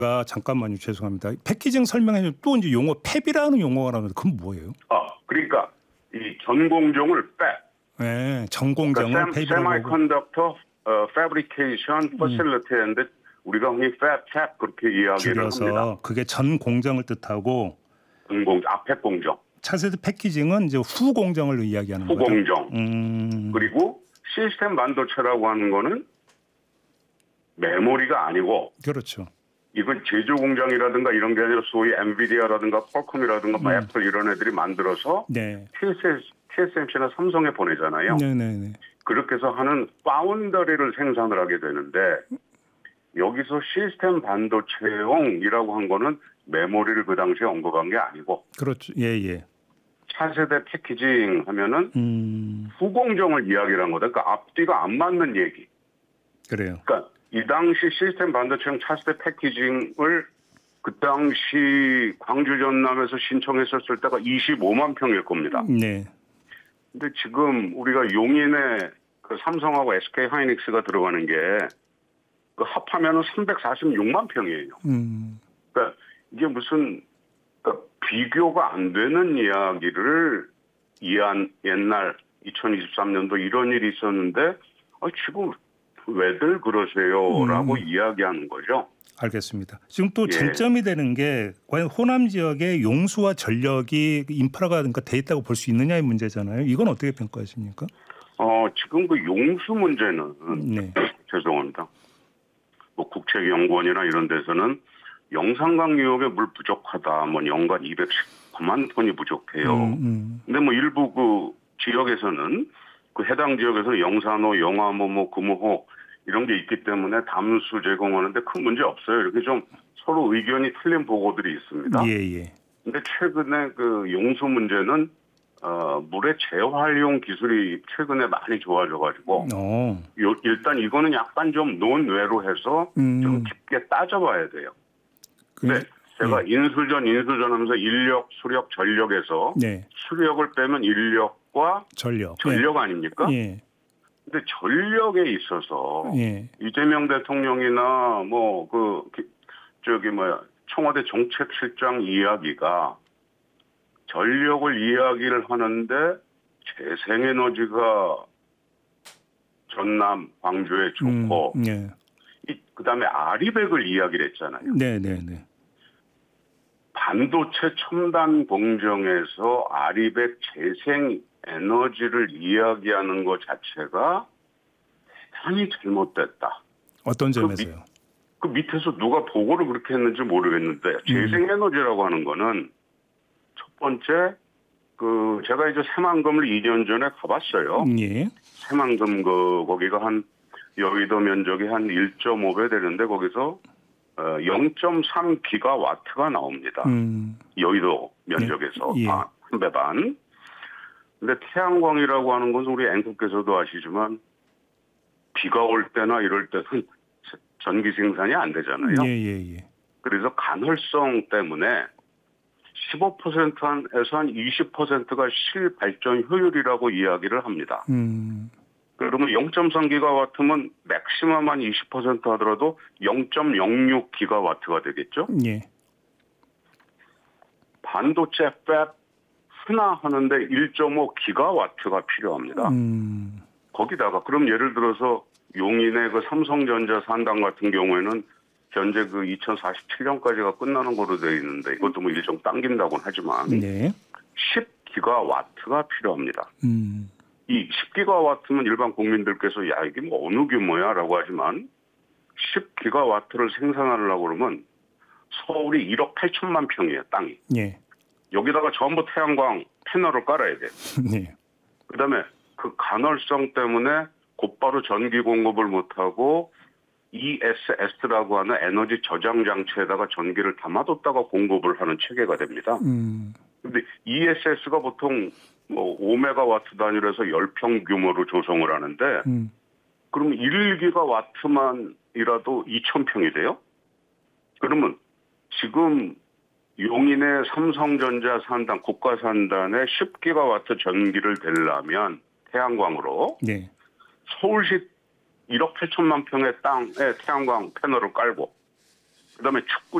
잠깐만요. 죄송합니다. 패키징 설명해 주면 또 이제 용어 팹이라는 용어가 나오는데 그건 뭐예요? 그러니까 이 전공정을 네, 전공정을 그러니까 Semiconductor Fabrication Facility인데 우리가 흔히 팹 그렇게 이야기를 줄여서 합니다. 그게 전 공정을 뜻하고 앞에 공정. 차세대 패키징은 이제 후 공정을 이야기하는 거죠. 후공정. 그리고 시스템 반도체라고 하는 거는 메모리가 아니고 그렇죠. 이건 제조 공장이라든가 이런 게 아니라 소위 엔비디아라든가 퀄컴이라든가 애플 이런 애들이 만들어서 네. TSMC나 삼성에 보내잖아요. 네네네. 그렇게 해서 하는 파운더리를 생산을 하게 되는데 여기서 시스템 반도체용이라고 한 거는 메모리를 그 당시에 언급한 게 아니고 그렇죠. 예. 차세대 패키징 하면은 후공정을 이야기를 한 거다. 그러니까 앞뒤가 안 맞는 얘기. 그래요. 그러니까 이 당시 시스템 반도체용 차세대 패키징을 그 당시 광주 전남에서 신청했었을 때가 25만 평일 겁니다. 네. 근데 지금 우리가 용인에 그 삼성하고 SK 하이닉스가 들어가는 게 그 합하면은 346만 평이에요. 그러니까 이게 무슨 그러니까 비교가 안 되는 이야기를 옛날 2023년도 이런 일이 있었는데 지금 왜들 그러세요라고 이야기하는 거죠. 알겠습니다. 지금 또 쟁점이 되는 게 과연 호남 지역의 용수와 전력이 인프라가 그러니까 돼 있다고 볼 수 있느냐의 문제잖아요. 이건 어떻게 평가하십니까? 지금 그 용수 문제는 죄송합니다. 뭐 국책연구원이나 이런 데서는 영산강 유역에 물 부족하다. 뭐 연간 219만 톤이 부족해요. 근데 뭐 일부 그 지역에서는 그 해당 지역에서는 영산호, 영암호, 뭐 금호호 이런 게 있기 때문에 담수 제공하는데 큰 문제 없어요. 이렇게 좀 서로 의견이 틀린 보고들이 있습니다. 예. 근데 최근에 그 용수 문제는 물의 재활용 기술이 최근에 많이 좋아져가지고 일단 이거는 약간 좀 논외로 해서 좀 깊게 따져봐야 돼요. 근데 제가 인수전 하면서 인력, 수력, 전력에서 수력을 빼면 인력과 전력 아닙니까? 근데 전력에 있어서 이재명 대통령이나 뭐 청와대 정책실장 이야기가 전력을 이야기를 하는데 재생에너지가 전남 광주에 좋고 그다음에 아리백을 이야기를 했잖아요. 네네네. 반도체 첨단 공정에서 아리백 재생에너지를 이야기하는 것 자체가 대단히 잘못됐다. 어떤 점에서요? 그 밑에서 누가 보고를 그렇게 했는지 모르겠는데 재생에너지라고 하는 거는 첫 번째 제가 이제 새만금을 2년 전에 가봤어요. 새만금 거기가 한 여의도 면적이 한 1.5배 되는데 거기서 0.3 기가와트가 나옵니다. 여의도 면적에서 한 배 반. 근데 태양광이라고 하는 것은 우리 앵커께서도 아시지만 비가 올 때나 이럴 때는 전기 생산이 안 되잖아요. 그래서 간헐성 때문에 15%에서 한 20%가 실발전 효율이라고 이야기를 합니다. 그러면 0.3기가와트면 맥시멈 한 20% 하더라도 0.06기가와트가 되겠죠? 반도체 팹 하나 하는데 1.5기가와트가 필요합니다. 거기다가 그럼 예를 들어서 용인의 그 삼성전자 산당 같은 경우에는 현재 그 2047년까지가 끝나는 거로 되어 있는데 이것도 뭐 일정 당긴다고는 하지만 10기가와트가 필요합니다. 이 10기가와트면 일반 국민들께서 야 이게 뭐 어느 규모야라고 하지만 10기가와트를 생산하려고 그러면 서울이 1억 8천만 평이에요 땅이. 여기다가 전부 태양광 패널을 깔아야 돼요. 그다음에 그 간헐성 때문에 곧바로 전기 공급을 못하고 ESS라고 하는 에너지 저장 장치에다가 전기를 담아뒀다가 공급을 하는 체계가 됩니다. 근데 ESS가 보통 뭐 5메가와트 단위로서 10평 규모로 조성을 하는데 그러면 1기가와트만이라도 2,000평이 돼요? 그러면 지금 용인의 삼성전자 산단, 국가산단에 10기가와트 전기를 대려면 태양광으로 서울시 1억 8천만 평의 땅에 태양광 패널을 깔고 그다음에 축구